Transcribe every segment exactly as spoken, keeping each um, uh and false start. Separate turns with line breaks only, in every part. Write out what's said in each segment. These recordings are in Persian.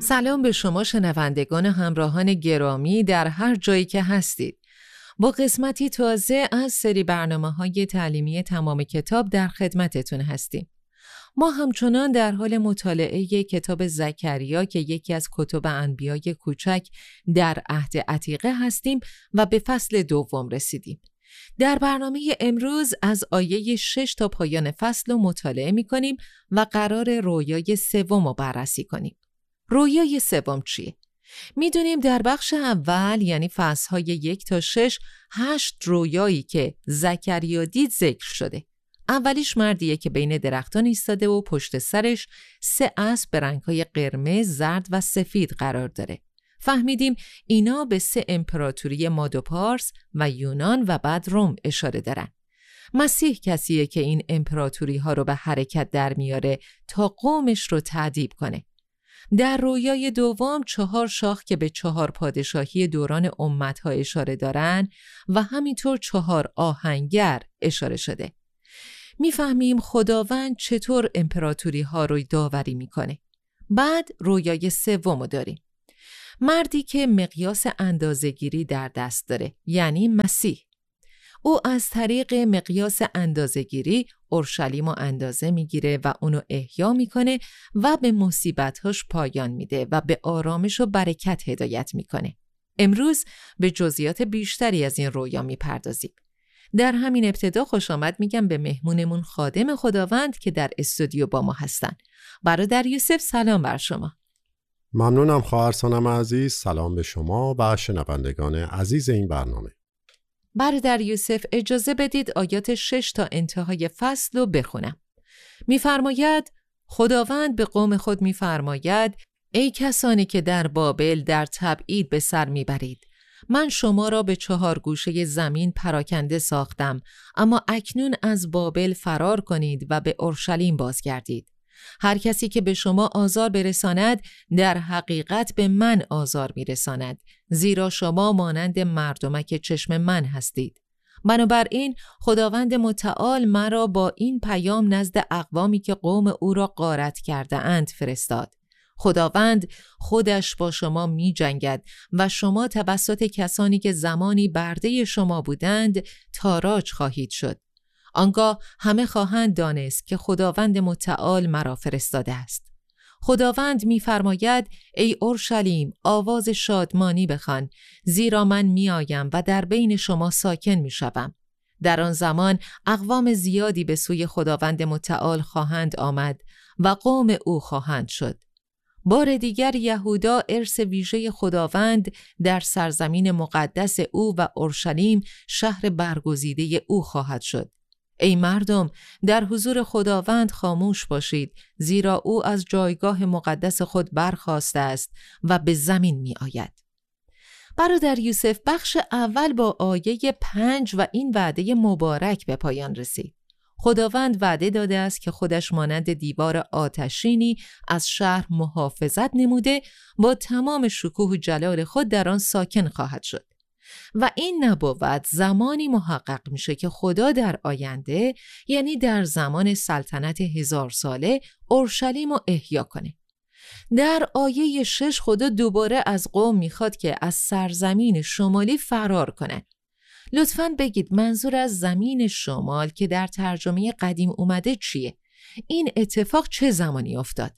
سلام به شما شنوندگان همراهان گرامی در هر جایی که هستید. با قسمتی تازه از سری برنامه‌های تعلیمی تمام کتاب در خدمتتون هستیم. ما همچنان در حال مطالعه کتاب زکریا که یکی از کتب انبیای کوچک در عهد عتیقه هستیم و به فصل دوم رسیدیم. در برنامه امروز از آیه شش تا پایان فصل رو مطالعه می‌کنیم و قرار رویای سوم رو بررسی کنیم. رویای سوم چیه؟ میدونیم در بخش اول یعنی فصل‌های یک تا شش هشت رویایی که زکریا دید ذکر شده. اولیش مردیه که بین درختان ایستاده و پشت سرش سه اسب به رنگ‌های قرمز، زرد و سفید قرار داره. فهمیدیم اینا به سه امپراتوری ماد و پارس و یونان و بعد روم اشاره دارن. مسیح کسیه که این امپراتوری ها رو به حرکت در میاره تا قومش رو تأدیب کنه. در رویای دوم چهار شاخ که به چهار پادشاهی دوران امتها اشاره دارن و همینطور چهار آهنگر اشاره شده. میفهمیم خداوند چطور امپراتوری ها رو داوری میکنه. بعد رویای سوم رو داریم. مردی که مقیاس اندازه‌گیری در دست داره، یعنی مسیح. او از طریق مقیاس اندازه‌گیری اورشلیم رو اندازه میگیره و اونو احیا میکنه و به مصیبت‌هاش پایان میده و به آرامش و برکت هدایت میکنه. امروز به جزئیات بیشتری از این رویا میپردازیم. در همین ابتدا خوش آمد میگم به مهمونمون خادم خداوند که در استودیو با ما هستن. برادر یوسف سلام بر شما.
ممنونم خواهر سانم عزیز. سلام به شما و شنوندگان عزیز این برنامه.
برادر یوسف اجازه بدید آیات شش تا انتهای فصل رو بخونم. میفرماید خداوند به قوم خود میفرماید ای کسانی که در بابل در تبعید به سر میبرید، من شما را به چهار گوشه زمین پراکنده ساختم، اما اکنون از بابل فرار کنید و به اورشلیم بازگردید. هر کسی که به شما آزار برساند در حقیقت به من آزار میرساند، زیرا شما مانند مردمک چشم من هستید. بنابراین خداوند متعال مرا با این پیام نزد اقوامی که قوم او را غارت کرده اند فرستاد. خداوند خودش با شما می جنگد و شما توسط کسانی که زمانی برده شما بودند تاراج خواهید شد. آنگاه همه خواهند دانست که خداوند متعال مرا فرستاده است. خداوند می‌فرماید ای اورشلیم آواز شادمانی بخوان، زیرا من میآیم و در بین شما ساکن میشوم. در آن زمان اقوام زیادی به سوی خداوند متعال خواهند آمد و قوم او خواهند شد. بار دیگر یهودا ارث ویژه خداوند در سرزمین مقدس او و اورشلیم شهر برگزیده او خواهد شد. ای مردم در حضور خداوند خاموش باشید، زیرا او از جایگاه مقدس خود برخاسته است و به زمین می آید. برادر یوسف بخش اول با آیه پنج و این وعده مبارک به پایان رسید. خداوند وعده داده است که خودش مانند دیوار آتشینی از شهر محافظت نموده با تمام شکوه و جلال خود در آن ساکن خواهد شد. و این نبوت زمانی محقق میشه که خدا در آینده یعنی در زمان سلطنت هزار ساله اورشلیم رو احیا کنه. در آیه شش خدا دوباره از قوم میخواد که از سرزمین شمالی فرار کنن. لطفاً بگید منظور از زمین شمال که در ترجمه قدیم اومده چیه؟ این اتفاق چه زمانی افتاد؟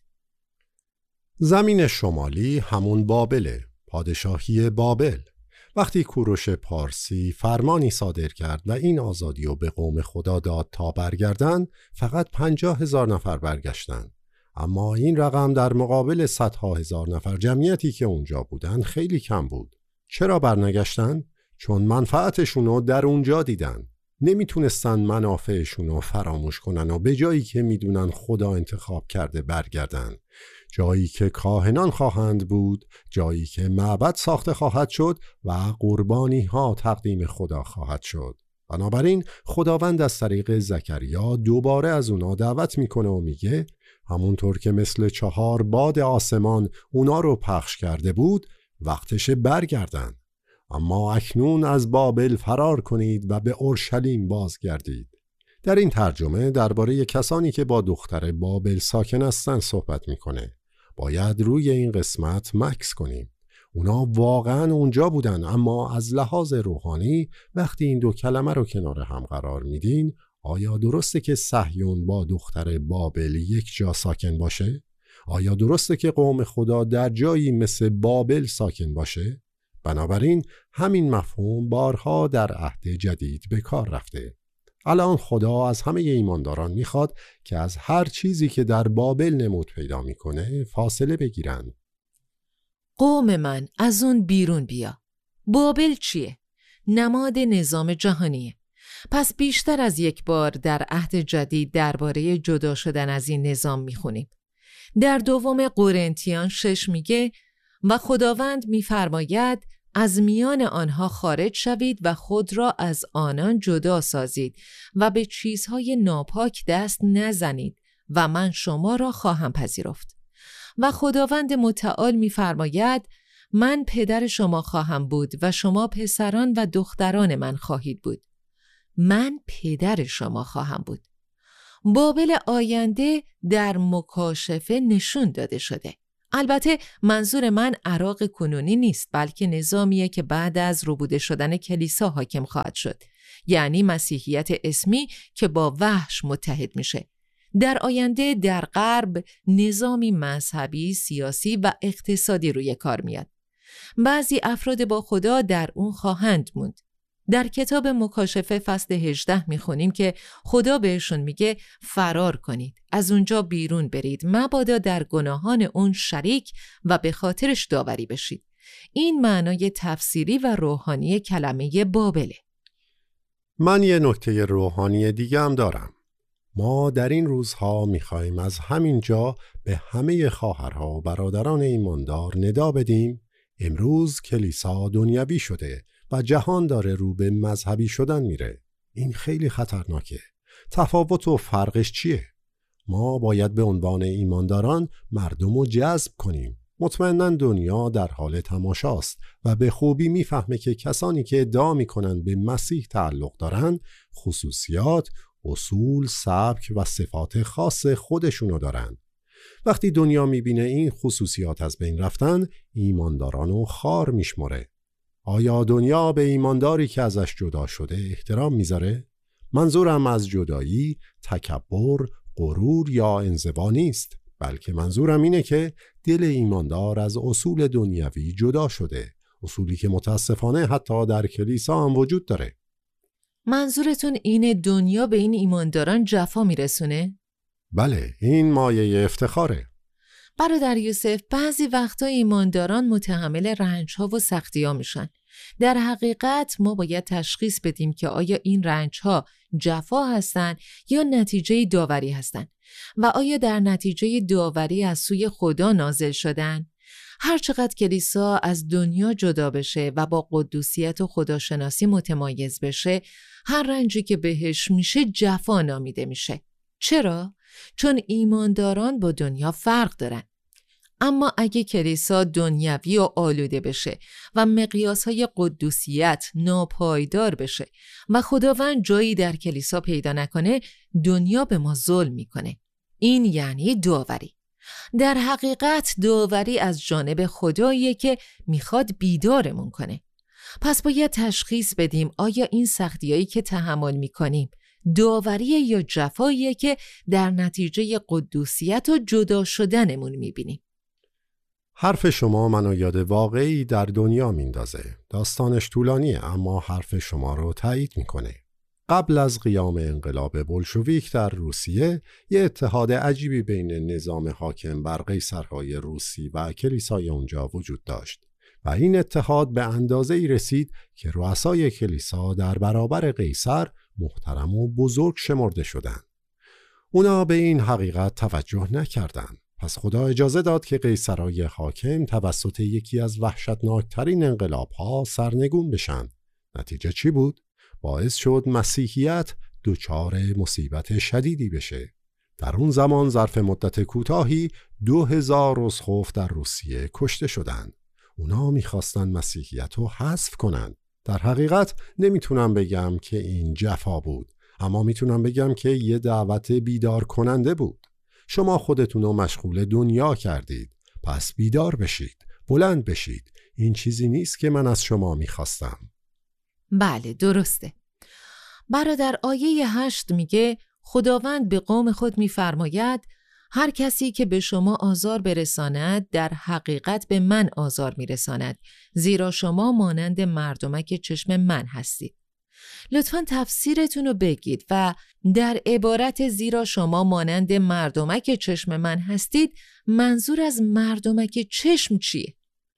زمین شمالی همون بابله، پادشاهی بابل. وقتی کوروش پارسی فرمانی صادر کرد و این آزادی رو به قوم خدا داد تا برگردن، فقط پنجاه هزار نفر برگشتن. اما این رقم در مقابل صدها هزار نفر جمعیتی که اونجا بودن خیلی کم بود. چرا برنگشتن؟ چون منفعتشون رو در اونجا دیدن. نمیتونستن منافعشون رو فراموش کنن و به جایی که میدونن خدا انتخاب کرده برگردن. جایی که کاهنان خواهند بود، جایی که معبد ساخته خواهد شد و قربانی ها تقدیم خدا خواهد شد. بنابراین خداوند از طریق زکریا دوباره از اونا دعوت میکنه و میگه همونطور که مثل چهار باد آسمان اونا رو پخش کرده بود، وقتش برگردن. اما اکنون از بابل فرار کنید و به اورشلیم بازگردید. در این ترجمه درباره کسانی که با دختر بابل ساکن هستند صحبت میکنه. باید روی این قسمت مکث کنیم. اونا واقعا اونجا بودن، اما از لحاظ روحانی وقتی این دو کلمه رو کنار هم قرار میدین، آیا درسته که صهیون با دختر بابل یک جا ساکن باشه؟ آیا درسته که قوم خدا در جایی مثل بابل ساکن باشه؟ بنابراین همین مفهوم بارها در عهد جدید به کار رفته. الان خدا از همه ایمانداران میخواد که از هر چیزی که در بابل نمود پیدا میکنه فاصله بگیرن.
قوم من از اون بیرون بیا. بابل چیه؟ نماد نظام جهانیه. پس بیشتر از یک بار در عهد جدید درباره جدا شدن از این نظام میخونیم. در دوم قرنتیان شش میگه و خداوند میفرماید از میان آنها خارج شوید و خود را از آنان جدا سازید و به چیزهای ناپاک دست نزنید و من شما را خواهم پذیرفت. و خداوند متعال میفرماید من پدر شما خواهم بود و شما پسران و دختران من خواهید بود. من پدر شما خواهم بود. بابل آینده در مکاشفه نشون داده شده. البته منظور من عراق کنونی نیست، بلکه نظامیه که بعد از ربوده شدن کلیسا حاکم خواهد شد، یعنی مسیحیت اسمی که با وحش متحد میشه. در آینده در غرب نظامی مذهبی، سیاسی و اقتصادی روی کار میاد. بعضی افراد با خدا در اون خواهند موند. در کتاب مکاشفه فصل هجده میخونیم که خدا بهشون میگه فرار کنید، از اونجا بیرون برید، مبادا در گناهان اون شریک و به خاطرش داوری بشید. این معنای تفسیری و روحانی کلمه بابله.
من یه نکته روحانی دیگه هم دارم. ما در این روزها میخوایم از همین جا به همه خواهرها و برادران ایماندار ندا بدیم امروز کلیسا دنیوی شده و جهان داره رو به مذهبی شدن میره. این خیلی خطرناکه. تفاوت و فرقش چیه؟ ما باید به عنوان ایمانداران مردم رو جذب کنیم. مطمئناً دنیا در حال تماشاست و به خوبی میفهمه که کسانی که ادعا میکنن به مسیح تعلق دارن خصوصیات، اصول، سبک و صفات خاص خودشونو دارن. وقتی دنیا میبینه این خصوصیات از بین رفتن، ایماندارانو خار میشمره. آیا دنیا به ایمانداری که ازش جدا شده احترام میذاره؟ منظورم از جدایی، تکبر، غرور یا انزوا نیست، بلکه منظورم اینه که دل ایماندار از اصول دنیوی جدا شده، اصولی که متاسفانه حتی در کلیسا هم وجود داره.
منظورتون اینه دنیا به این ایمانداران جفا میرسونه؟
بله، این مایه افتخاره.
برادر یوسف، بعضی وقتا ایمانداران متحمل رنج‌ها و سختی‌ها میشن. در حقیقت ما باید تشخیص بدیم که آیا این رنج‌ها جفا هستن یا نتیجه داوری هستن و آیا در نتیجه داوری از سوی خدا نازل شدن. هر چقدر کلیسا از دنیا جدا بشه و با قدوسیت و خداشناسی متمایز بشه، هر رنجی که بهش میشه جفا نامیده میشه. چرا؟ چون ایمانداران با دنیا فرق دارن. اما اگه کلیسا دنیوی و آلوده بشه و مقیاسهای قدوسیت ناپایدار بشه و خداوند جایی در کلیسا پیدا نکنه، دنیا به ما ظلم میکنه. این یعنی داوری. در حقیقت داوری از جانب خداییه که میخواد بیدارمون کنه. پس باید تشخیص بدیم آیا این سختیایی که تحمل میکنیم داوریه یا جفاییه که در نتیجه قدوسیت و جدا شدنمون میبینیم.
حرف شما منو یاد واقعی در دنیا میندازه. داستانش طولانیه اما حرف شما رو تایید میکنه. قبل از قیام انقلاب بولشویک در روسیه، یه اتحاد عجیبی بین نظام حاکم بر قیصرهای روسی و کلیسای اونجا وجود داشت و این اتحاد به اندازه‌ای رسید که رؤسای کلیسا در برابر قیصر محترم و بزرگ شمرده شدند. اونا به این حقیقت توجه نکردند. پس خدا اجازه داد که قیصرای حاکم توسط یکی از وحشتناکترین انقلاب‌ها سرنگون بشن. نتیجه چی بود؟ باعث شد مسیحیت دچار مصیبت شدیدی بشه. در اون زمان ظرف مدت کوتاهی دو هزار اسقف در روسیه کشته شدند. اونا میخواستن مسیحیت رو حذف کنن. در حقیقت نمیتونم بگم که این جفا بود، اما میتونم بگم که یه دعوت بیدار کننده بود. شما خودتون رو مشغول دنیا کردید. پس بیدار بشید، بلند بشید. این چیزی نیست که من از شما میخواستم.
بله درسته. برادر آیه هشت میگه خداوند به قوم خود میفرماید هر کسی که به شما آزار برساند در حقیقت به من آزار میرساند، زیرا شما مانند مردمک چشم من هستید. لطفاً تفسیرتون رو بگید و در عبارت زیرا شما مانند مردمک چشم من هستید منظور از مردمک چشم چیه؟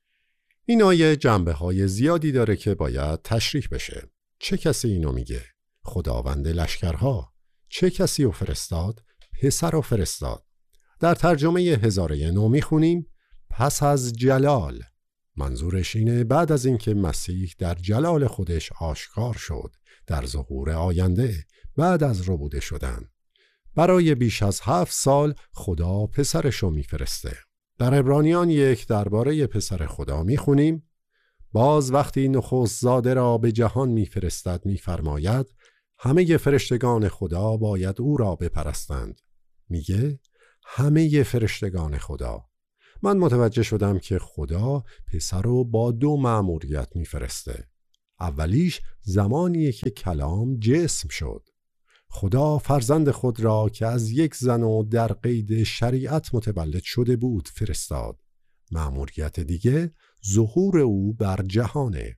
این آیه جنبه های زیادی داره که باید تشریح بشه. چه کسی اینو میگه؟ خداوند لشکرها. چه کسی رو فرستاد؟ پسر رو فرستاد. در ترجمه هزاره نو میخونیم پس از جلال. منظورش اینه بعد از اینکه مسیح در جلال خودش آشکار شد، در ظهور آینده، بعد از ربوده شدن. برای بیش از هفت سال خدا پسرشو میفرسته. در عبرانیان یک درباره پسر خدا میخونیم باز وقتی نخست زاده را به جهان میفرستد میفرماید همه فرشتگان خدا باید او را بپرستند. میگه همه فرشتگان خدا. من متوجه شدم که خدا پسر رو با دو مأموریت میفرسته. اولیش زمانیه که کلام جسم شد. خدا فرزند خود را که از یک زن و در قید شریعت متولد شده بود فرستاد. مأموریت دیگه ظهور او بر جهانه.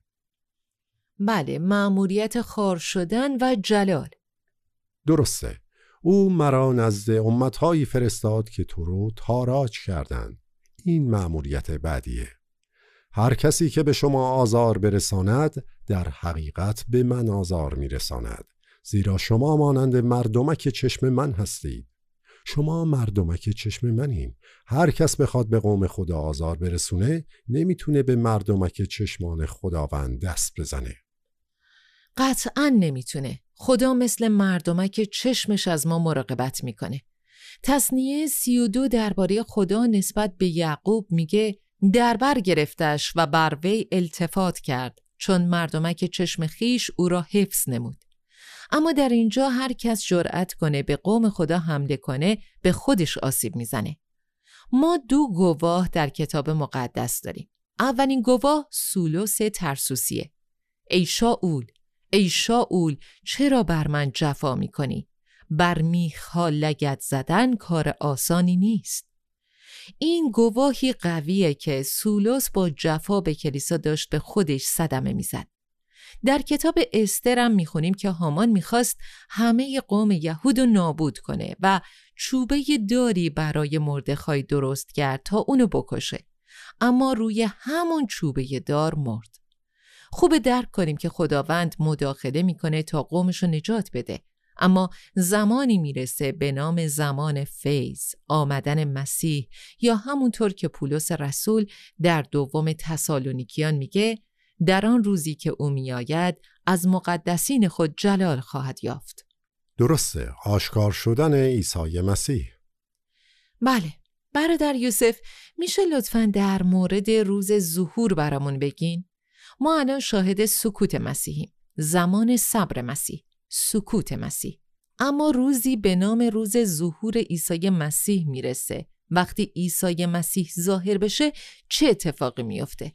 بله، مأموریت خار شدن و جلال.
درسته. او مرا نزد امتهایی فرستاد که تو رو تاراج کردند. این مأموریت بعدیه. هر کسی که به شما آزار برساند در حقیقت به من آزار میرساند، زیرا شما مانند مردمک چشم من هستید. شما مردمک چشم منین. هر کس بخواد به قوم خدا آزار برسونه نمیتونه به مردمک چشمان خداوند دست بزنه.
قطعاً نمیتونه. خدا مثل مردمک چشمش از ما مراقبت میکنه. تثنیه سی و دو درباره خدا نسبت به یعقوب میگه در بر گرفتش و بر وی التفات کرد، چون مردمک چشم خیش او را حفظ نمود. اما در اینجا هر کس جرأت کنه به قوم خدا حمله کنه به خودش آسیب میزنه. ما دو گواه در کتاب مقدس داریم. اولین گواه سولوس ترسوسیه. ای شاول، ای شاول، چرا بر من جفا میکنی؟ بر میخها لگد زدن کار آسانی نیست. این گواهی قویه که سولوس با جفا به کلیسا داشت به خودش صدمه میزد. در کتاب استر هم میخونیم که هامان میخواست همه قوم یهود رو نابود کنه و چوبه داری برای مردخای درست کرد تا اونو بکشه، اما روی همون چوبه دار مرد. خوبه درک کنیم که خداوند مداخله میکنه تا قومش رو نجات بده، اما زمانی میرسه به نام زمان فیض، آمدن مسیح، یا همونطور که پولس رسول در دوم تسالونیکیان میگه در آن روزی که او میآید از مقدسین خود جلال خواهد یافت.
درسته، آشکار شدن عیسی مسیح.
بله، برادر یوسف میشه لطفاً در مورد روز ظهور برامون بگین؟ ما الان شاهد سکوت مسیحیم، زمان صبر مسیح، سکوت مسیح. اما روزی به نام روز ظهور عیسی مسیح میرسه. وقتی عیسی مسیح ظاهر بشه چه اتفاقی میفته؟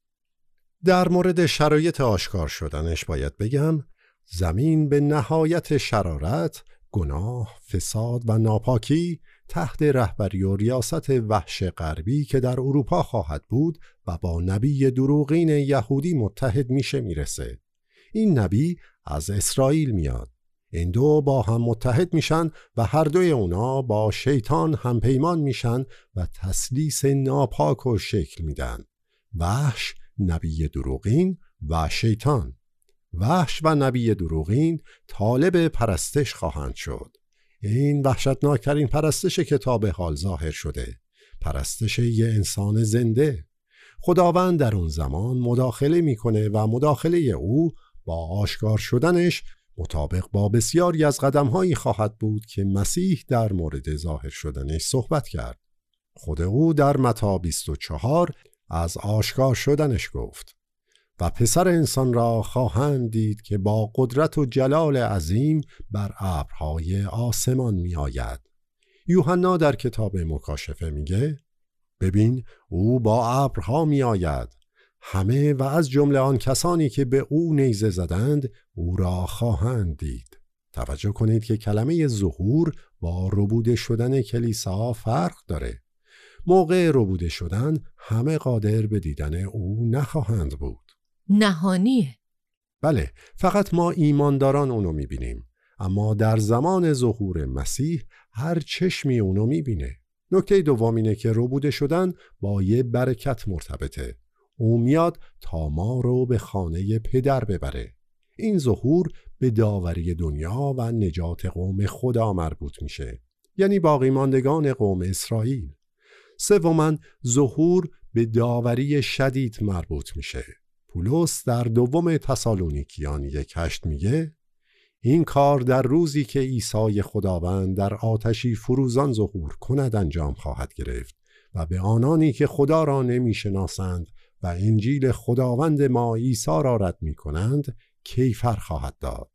در مورد شرایط آشکار شدنش باید بگم زمین به نهایت شرارت، گناه، فساد و ناپاکی تحت رهبری و ریاست وحش غربی که در اروپا خواهد بود و با نبی دروغین یهودی متحد میشه میرسه. این نبی از اسرائیل میاد. این دو با هم متحد میشن و هر دوی اونا با شیطان هم پیمان میشن و تثلیث ناپاک و شکل میدن. وحش، نبی دروغین و شیطان. وحش و نبی دروغین طالب پرستش خواهند شد. این وحشتناکترین پرستش که تا به حال ظاهر شده، پرستش یه انسان زنده. خداوند در اون زمان مداخله میکنه و مداخله او با آشکار شدنش مطابق با بسیاری از قدم‌هایی خواهد بود که مسیح در مورد ظاهر شدنش صحبت کرد. خود او در متی بیست و چهار از آشکار شدنش گفت و پسر انسان را خواهند دید که با قدرت و جلال عظیم بر ابرهای آسمان می آید. یوحنا در کتاب مکاشفه میگه ببین او با ابرها می آید. همه و از جمله آن کسانی که به او نیزه زدند او را خواهند دید. توجه کنید که کلمه ظهور با ربوده شدن کلیسا فرق داره. موقع ربوده شدن همه قادر به دیدن او نخواهند بود.
نهانیه.
بله، فقط ما ایمانداران اونو میبینیم. اما در زمان ظهور مسیح هر چشمی اونو میبینه. نکته دوم اینه که ربوده شدن با یه برکت مرتبطه. او میاد تا ما رو به خانه پدر ببره. این ظهور به داوری دنیا و نجات قوم خدا مربوط میشه، یعنی باقی ماندگان قوم اسرائیل. سوماً ظهور به داوری شدید مربوط میشه. پولس در دوم تسالونیکیان یک هشت میگه این کار در روزی که عیسی خداوند در آتشی فروزان ظهور کند انجام خواهد گرفت و به آنانی که خدا را نمیشناسند و انجیل خداوند ما عیسی را رد میکنند کیفر خواهد داد.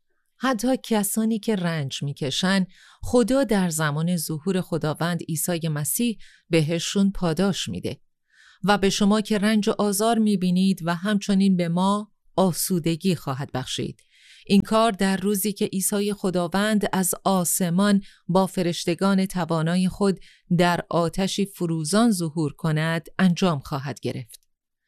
حتی کسانی که رنج میکشن خدا در زمان ظهور خداوند عیسی مسیح بهشون پاداش میده. و به شما که رنج و آزار میبینید و همچنین به ما آسودگی خواهد بخشید. این کار در روزی که عیسی خداوند از آسمان با فرشتگان توانای خود در آتشی فروزان ظهور کند انجام خواهد گرفت.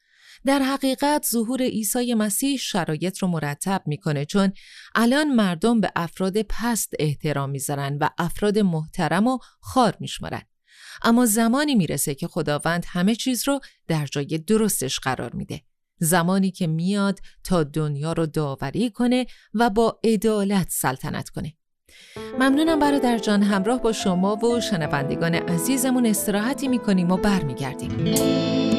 در حقیقت ظهور عیسی مسیح شرایط رو مرتب میکنه، چون الان مردم به افراد پست احترام میذارن و افراد محترم و خوار میشمارن. اما زمانی میرسه که خداوند همه چیز رو در جای درستش قرار میده. زمانی که میاد تا دنیا رو داوری کنه و با عدالت سلطنت کنه. ممنونم برادر جان، همراه با شما و شنوندگان عزیزمون استراحتی میکنیم و برمیگردیم.